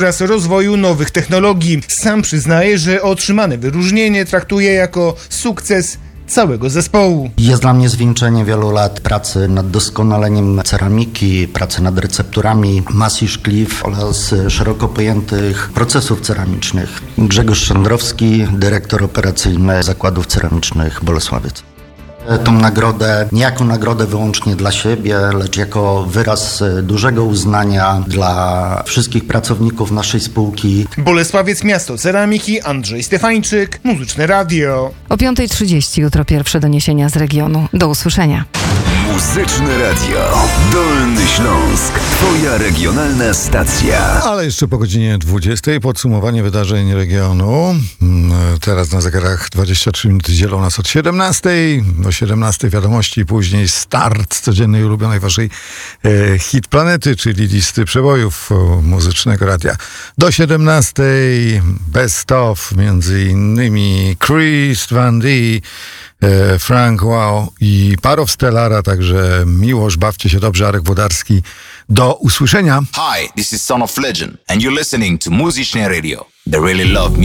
oraz rozwoju nowych technologii. Sam przyznaje, że otrzymane wyróżnienie traktuje jako sukces całego zespołu. Jest dla mnie zwieńczenie wielu lat pracy nad doskonaleniem ceramiki, pracy nad recepturami, masy szkliw oraz szeroko pojętych procesów ceramicznych. Grzegorz Szandrowski, dyrektor operacyjny Zakładów Ceramicznych Bolesławiec. Tą nagrodę nie jako nagrodę wyłącznie dla siebie, lecz jako wyraz dużego uznania dla wszystkich pracowników naszej spółki. Bolesławiec, miasto ceramiki, Andrzej Stefańczyk, Muzyczne Radio. O 5:30 jutro pierwsze doniesienia z regionu. Do usłyszenia. Muzyczne Radio. Dolny Śląsk. Twoja regionalna stacja. Ale jeszcze po godzinie 20 podsumowanie wydarzeń regionu. Teraz na zegarach 23 minuty dzielą nas od 17. O 17 wiadomości, później start codziennej ulubionej waszej hit planety, czyli listy przebojów Muzycznego Radia. Do 17 best of, między innymi Chris Van D, Frank Wow i Parow Stellara, także Miłosz, bawcie się dobrze, Arek Włodarski. Do usłyszenia. Hi, this is Son of Legend, and you're listening to Muzyczne Radio. They really love